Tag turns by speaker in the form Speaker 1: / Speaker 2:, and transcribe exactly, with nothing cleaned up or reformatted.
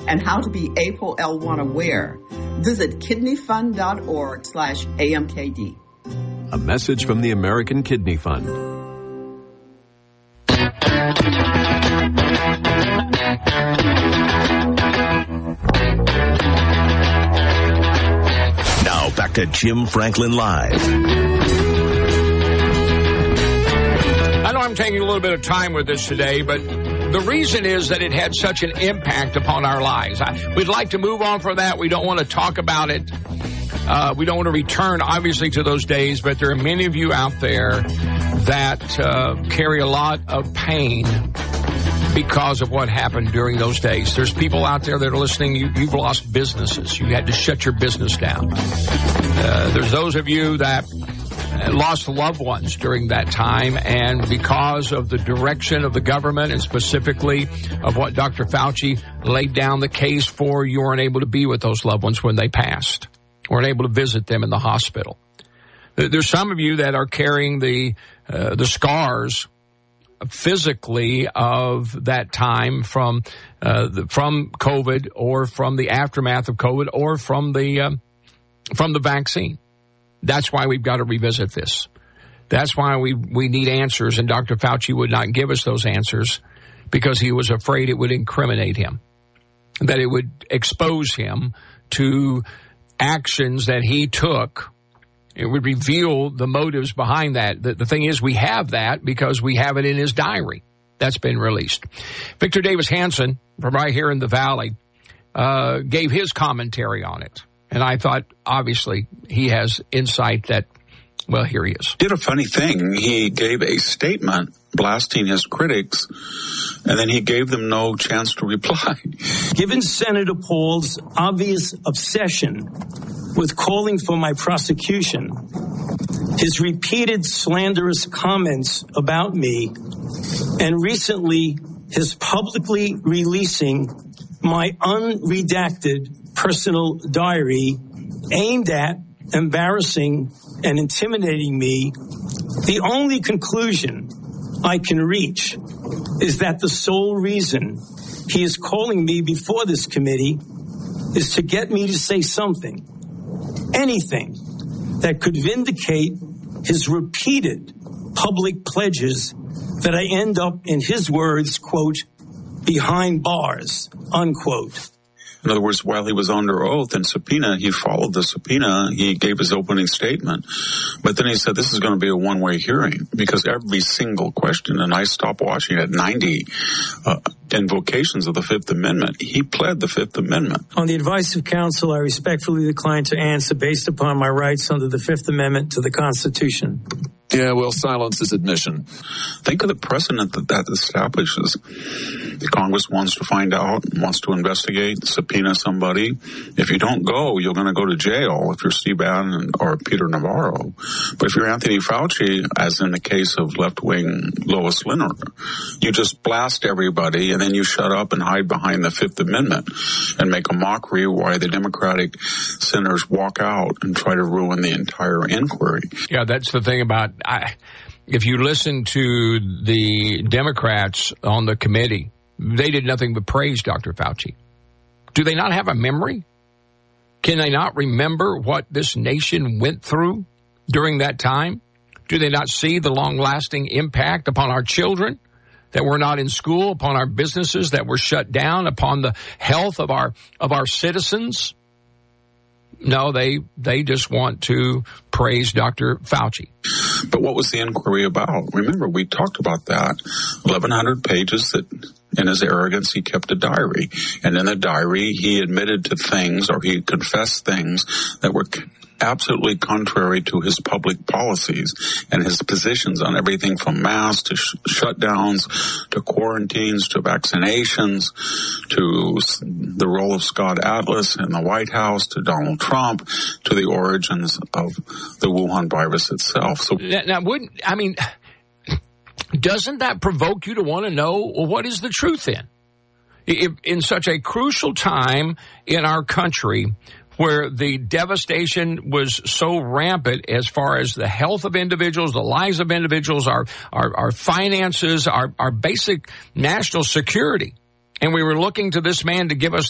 Speaker 1: and how to be A P O L one aware. Visit kidneyfund.org slash AMKD.
Speaker 2: A message from the American Kidney Fund.
Speaker 3: Now back to Jim Franklin Live.
Speaker 4: I know I'm taking a little bit of time with this today, but the reason is that it had such an impact upon our lives. I, we'd like to move on from that. We don't want to talk about it. Uh, we don't want to return, obviously, to those days, but there are many of you out there that uh, carry a lot of pain because of what happened during those days. There's people out there that are listening. You, you've lost businesses. You had to shut your business down. Uh, there's those of you that lost loved ones during that time, and because of the direction of the government and specifically of what Doctor Fauci laid down the case for, you weren't able to be with those loved ones when they passed, weren't able to visit them in the hospital. There's some of you that are carrying the uh, the scars physically of that time from uh, the, from COVID, or from the aftermath of COVID, or from the uh, from the vaccine. That's why we've got to revisit this. That's why we, we need answers, and Doctor Fauci would not give us those answers because he was afraid it would incriminate him, that it would expose him to actions that he took. It would reveal the motives behind that. The, the thing is, we have that because we have it in his diary. That's been released. Victor Davis Hanson, from right here in the Valley, uh, gave his commentary on it. And I thought, obviously, he has insight that, well, here he is.
Speaker 5: Did a funny thing. He gave a statement blasting his critics, and then he gave them no chance to reply.
Speaker 6: Given Senator Paul's obvious obsession with calling for my prosecution, his repeated slanderous comments about me, and recently his publicly releasing my unredacted personal diary aimed at embarrassing and intimidating me, the only conclusion I can reach is that the sole reason he is calling me before this committee is to get me to say something, anything, that could vindicate his repeated public pledges that I end up, in his words, quote, behind bars, unquote.
Speaker 5: In other words, while he was under oath and subpoena, he followed the subpoena. He gave his opening statement. But then he said this is going to be a one-way hearing because every single question, and I stopped watching at ninety uh, invocations of the Fifth Amendment. He pled the Fifth Amendment.
Speaker 6: On the advice of counsel, I respectfully decline to answer based upon my rights under the Fifth Amendment to the Constitution.
Speaker 7: Yeah, well, silence is admission.
Speaker 5: Think of the precedent that that establishes. The Congress wants to find out, wants to investigate, subpoena somebody. If you don't go, you're going to go to jail if you're Steve Bannon or Peter Navarro. But if you're Anthony Fauci, as in the case of left-wing Lois Lerner, you just blast everybody and then you shut up and hide behind the Fifth Amendment and make a mockery while the Democratic senators walk out and try to ruin the entire inquiry.
Speaker 4: Yeah, that's the thing about... I, if you listen to the Democrats on the committee, they did nothing but praise Doctor Fauci. Do they not have a memory? Can they not remember what this nation went through during that time? Do they not see the long-lasting impact upon our children that were not in school, upon our businesses that were shut down, upon the health of our of our citizens? No, they they just want to praise Doctor Fauci.
Speaker 5: But what was the inquiry about? Remember, we talked about that. eleven hundred pages that, in his arrogance, he kept a diary. And in the diary, he admitted to things, or he confessed things that were absolutely contrary to his public policies and his positions on everything from masks to sh- shutdowns to quarantines to vaccinations to the role of Scott Atlas in the White House to Donald Trump to the origins of the Wuhan virus itself. So
Speaker 4: now, now wouldn't I mean, doesn't that provoke you to want to know, well, what is the truth then? If, in such a crucial time in our country, where the devastation was so rampant as far as the health of individuals, the lives of individuals, our our, our finances, our, our basic national security. And we were looking to this man to give us